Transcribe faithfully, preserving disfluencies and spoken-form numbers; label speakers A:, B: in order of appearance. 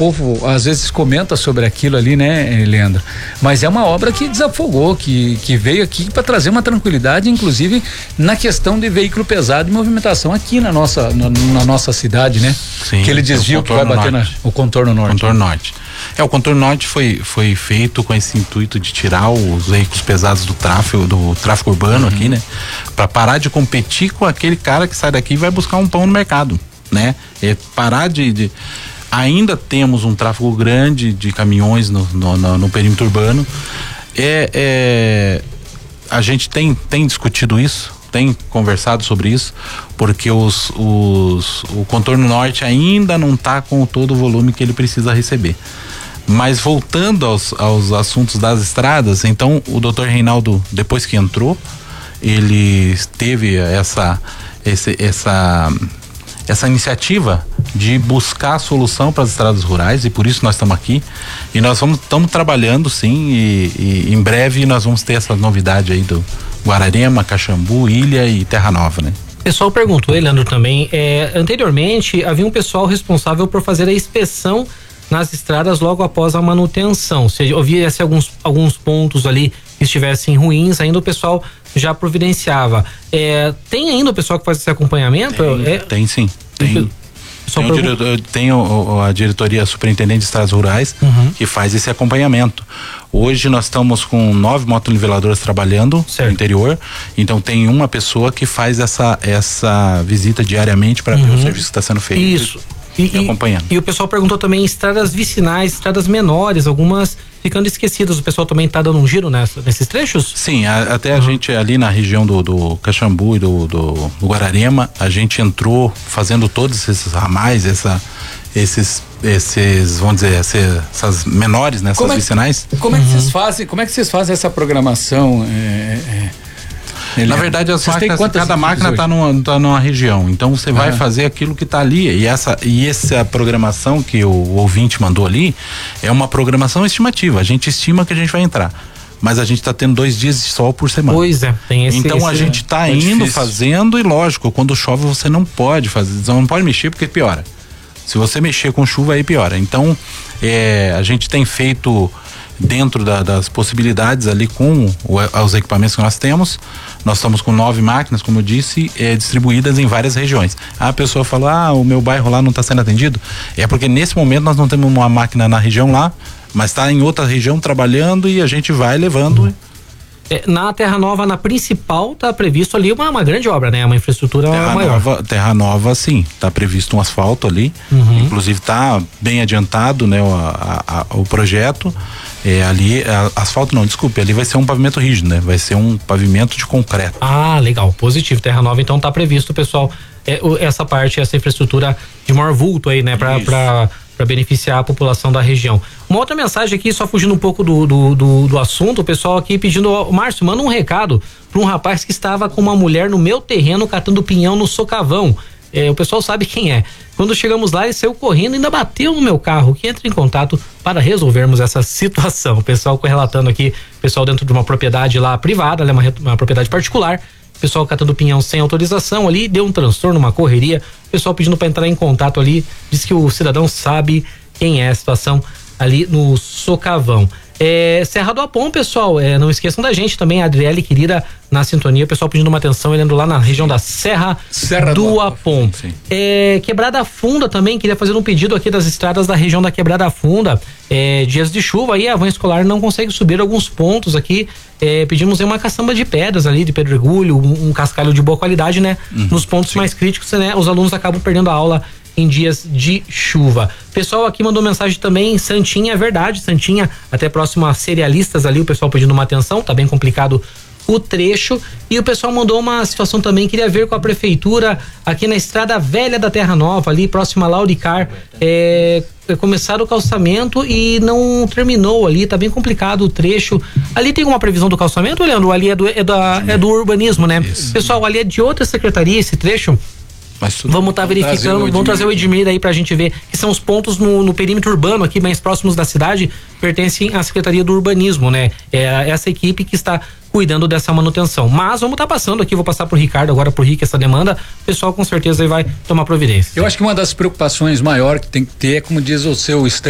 A: povo às vezes comenta sobre aquilo ali, né, Leandro? Mas é uma obra que desafogou, que, que veio aqui para trazer uma tranquilidade, inclusive na questão de veículo pesado e movimentação aqui na nossa, na, na nossa cidade, né?
B: Sim.
A: Aquele desvio que vai bater na, o contorno norte.
B: Contorno norte. É, o contorno norte foi, foi feito com esse intuito de tirar os veículos pesados do tráfego, do tráfego urbano, uhum, aqui, né? Para parar de competir com aquele cara que sai daqui e vai buscar um pão no mercado, né? É parar de, de... Ainda temos um tráfego grande de caminhões no, no, no, no perímetro urbano. É, é, a gente tem, tem discutido isso, tem conversado sobre isso, porque os, os, o contorno norte ainda não está com todo o volume que ele precisa receber. Mas voltando aos, aos assuntos das estradas, então o doutor Reinaldo, depois que entrou, ele teve essa, esse, essa, essa iniciativa de buscar a solução para as estradas rurais, e por isso nós estamos aqui, e nós vamos estamos trabalhando sim, e, e em breve nós vamos ter essa novidade aí do Guararema, Caxambu, Ilha e Terra Nova, né?
C: O pessoal perguntou, Leandro, também, é, anteriormente havia um pessoal responsável por fazer a inspeção nas estradas logo após a manutenção, se houvesse alguns, alguns pontos ali que estivessem ruins, ainda o pessoal já providenciava. É, tem ainda o pessoal que faz esse acompanhamento?
B: Tem,
C: é,
B: tem sim, tem. Tem, o diretor, tem o, a diretoria superintendente de estradas rurais, uhum, que faz esse acompanhamento. Hoje nós estamos com nove motoniveladoras trabalhando, certo, no interior, então tem uma pessoa que faz essa, essa visita diariamente para, uhum, ver o serviço que está sendo feito.
C: Isso.
B: E, e, acompanhando.
C: E o pessoal perguntou também estradas vicinais, estradas menores, algumas ficando esquecidas. O pessoal também está dando um giro nessa, nesses trechos?
B: Sim, a, até a uhum. gente ali na região do, do Caxambu e do, do, do Guararema, a gente entrou fazendo todos esses ramais, essa, esses, esses, vamos dizer, essas menores, né, essas
A: como
B: vicinais.
A: É, como é que vocês fazem? Como é que vocês fazem essa programação? É, é...
B: Ele Na verdade, as máquinas, cada máquina está numa, tá numa região, então você vai ah. fazer aquilo que está ali, e essa, e essa programação que o, o ouvinte mandou ali é uma programação estimativa, a gente estima que a gente vai entrar, mas a gente está tendo dois dias de sol por semana.
C: Pois é, tem esse.
B: Então
C: esse,
B: a gente está é indo difícil. fazendo, e lógico, quando chove você não pode fazer, você não pode mexer porque piora, se você mexer com chuva aí piora, então é, a gente tem feito dentro da, das possibilidades ali com o, os equipamentos que nós temos. Nós estamos com nove máquinas, como eu disse, é, distribuídas em várias regiões. A pessoa falou, ah, o meu bairro lá não está sendo atendido. É porque nesse momento nós não temos uma máquina na região lá, mas está em outra região trabalhando, e a gente vai levando. Uhum.
C: É, na Terra Nova, na principal, está previsto ali uma, uma grande obra, né? Uma infraestrutura
B: Terra
C: maior.
B: Nova, Terra Nova, sim, está previsto um asfalto ali, uhum, inclusive está bem adiantado, né, o, a, a, o projeto. É, ali, a, asfalto não, desculpe, ali vai ser um pavimento rígido, né? Vai ser um pavimento de concreto.
C: Ah, legal, positivo. Terra Nova, então tá previsto, pessoal, é, essa parte, essa infraestrutura de maior vulto aí, né? Pra, pra, pra beneficiar a população da região. Uma outra mensagem aqui, só fugindo um pouco do, do, do, do assunto, o pessoal aqui pedindo, ó, Márcio, manda um recado pra um rapaz que estava com uma mulher no meu terreno catando pinhão no socavão. É, o pessoal sabe quem é. Quando chegamos lá, ele saiu correndo e ainda bateu no meu carro, que entra em contato para resolvermos essa situação. O pessoal relatando aqui, pessoal dentro de uma propriedade lá privada, é uma, uma propriedade particular, pessoal catando pinhão sem autorização ali, deu um transtorno, uma correria, pessoal pedindo para entrar em contato ali, diz que o cidadão sabe quem é a situação ali no socavão. É, Serra do Apom, pessoal, é, não esqueçam da gente também, a Adriele querida na sintonia, o pessoal pedindo uma atenção, ele andou lá na região da Serra, Serra do, do Apom. É, Quebrada Funda também, queria fazer um pedido aqui das estradas da região da Quebrada Funda, é, dias de chuva aí a van escolar não consegue subir alguns pontos aqui, é, pedimos aí uma caçamba de pedras ali, de pedregulho, um, um cascalho de boa qualidade, né? Uhum, nos pontos sim. mais críticos, né? Os alunos acabam perdendo a aula em dias de chuva. Pessoal aqui mandou mensagem também, Santinha, é verdade, Santinha, até próximo a Cerealistas ali, o pessoal pedindo uma atenção, tá bem complicado o trecho, e o pessoal mandou uma situação também, queria ver com a prefeitura aqui na Estrada Velha da Terra Nova, ali próxima a Lauricar, é, começaram o calçamento e não terminou ali, tá bem complicado o trecho. Ali tem uma previsão do calçamento, Leandro? Ali é do, é da, é do urbanismo, né? Isso. Pessoal, ali é de outra secretaria esse trecho. Vamos estar tá verificando, trazer vamos trazer o Edmir aí pra gente ver que são os pontos no, no perímetro urbano aqui mais próximos da cidade, pertencem à Secretaria do Urbanismo, né? É essa equipe que está cuidando dessa manutenção. Mas vamos estar tá passando aqui, vou passar pro Ricardo agora, pro Rick, essa demanda, o pessoal com certeza aí vai tomar providência.
A: Eu acho que uma das preocupações maiores que tem que ter é, como diz o seu